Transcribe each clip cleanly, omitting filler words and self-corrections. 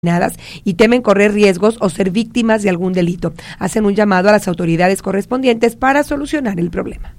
y temen correr riesgos o ser víctimas de algún delito. Hacen un llamado a las autoridades correspondientes para solucionar el problema.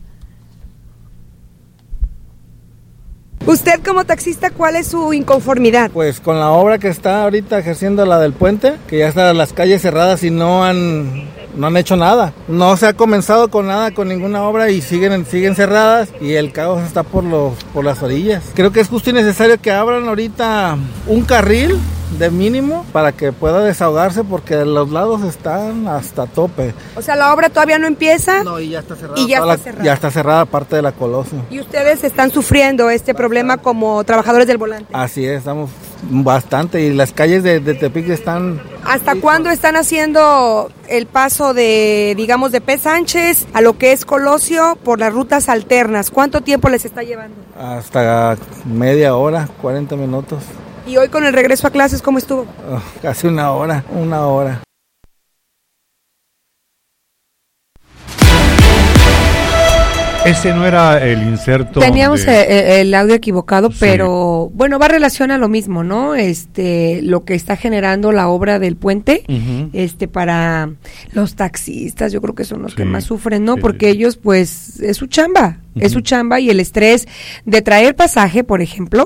Usted como taxista, ¿cuál es su inconformidad? Pues con la obra que está ahorita ejerciendo la del puente, que ya están las calles cerradas y no han hecho nada. No se ha comenzado con nada, con ninguna obra y siguen cerradas y el caos está por las orillas. Creo que es justo y necesario que abran ahorita un carril de mínimo para que pueda desahogarse porque los lados están hasta tope. O sea, la obra todavía no empieza. No, y ya está cerrada. Ya está cerrada parte de la Colosio. ¿Y ustedes están sufriendo este problema como trabajadores del volante? Así es, estamos bastante y las calles de Tepic están... ¿Hasta cuándo están haciendo el paso de P. Sánchez a lo que es Colosio por las rutas alternas? ¿Cuánto tiempo les está llevando? Hasta media hora, 40 minutos. ¿Y hoy con el regreso a clases cómo estuvo? Casi una hora. Ese no era el inserto. Teníamos el audio equivocado, sí. Pero bueno, va relación a lo mismo, ¿no? Lo que está generando la obra del puente, para los taxistas, yo creo que son los que más sufren, ¿no? Porque ellos, pues, es su chamba. Es su chamba y el estrés de traer pasaje, por ejemplo,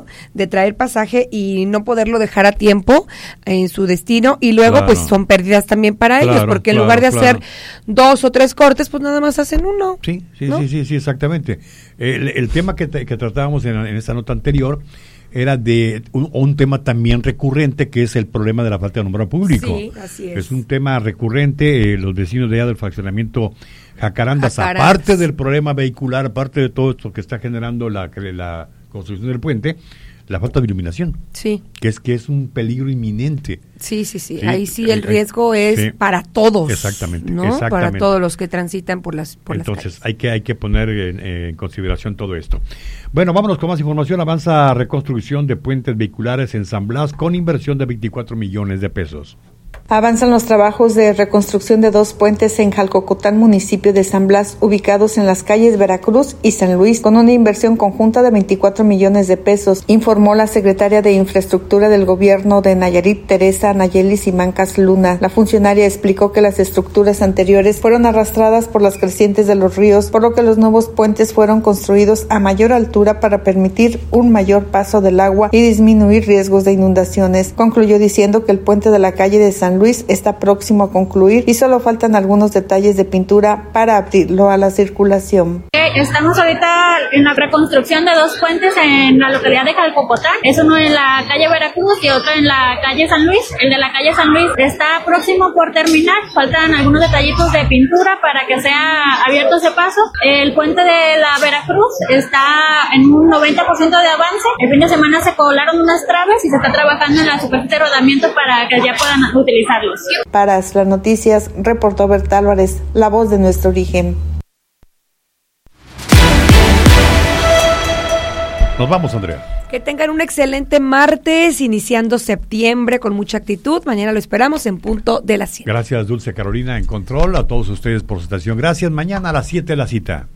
y no poderlo dejar a tiempo en su destino y luego pues son pérdidas también para ellos, porque en lugar de hacer 2 o 3 cortes, pues nada más hacen uno. Sí, exactamente. El tema que tratábamos en esta nota anterior era de un tema también recurrente, que es el problema de la falta de alumbrado público. Sí, así es. Es un tema recurrente, los vecinos de allá del fraccionamiento Jacarandas, aparte del problema vehicular, aparte de todo esto que está generando la construcción del puente, la falta de iluminación. Sí. Que es un peligro inminente. Sí. Ahí sí el riesgo es para todos. Exactamente, ¿no? Para todos los que transitan por las calles. Entonces hay que poner en consideración todo esto. Bueno, vámonos con más información. Avanza reconstrucción de puentes vehiculares en San Blas con inversión de 24 millones de pesos. Avanzan los trabajos de reconstrucción de 2 puentes en Jalcocotán, municipio de San Blas, ubicados en las calles Veracruz y San Luis, con una inversión conjunta de 24 millones de pesos, informó la secretaria de Infraestructura del Gobierno de Nayarit, Teresa Nayeli Simancas Luna. La funcionaria explicó que las estructuras anteriores fueron arrastradas por las crecientes de los ríos, por lo que los nuevos puentes fueron construidos a mayor altura para permitir un mayor paso del agua y disminuir riesgos de inundaciones. Concluyó diciendo que el puente de la calle de San Luis está próximo a concluir y solo faltan algunos detalles de pintura para abrirlo a la circulación. Estamos ahorita en la reconstrucción de 2 puentes en la localidad de Jalcocotán. Es uno en la calle Veracruz y otro en la calle San Luis. El de la calle San Luis está próximo por terminar. Faltan algunos detallitos de pintura para que sea abierto ese paso. El puente de la Veracruz está en un 90% de avance. El fin de semana se colaron unas traves y se está trabajando en la superficie de rodamiento para que ya puedan utilizarlos. Para las noticias, reportó Berta Álvarez, la voz de nuestro origen. Nos vamos, Andrea. Que tengan un excelente martes, iniciando septiembre con mucha actitud. Mañana lo esperamos en punto de las 7. Gracias, Dulce Carolina, en control. A todos ustedes por su estación. Gracias. Mañana a las 7 la cita.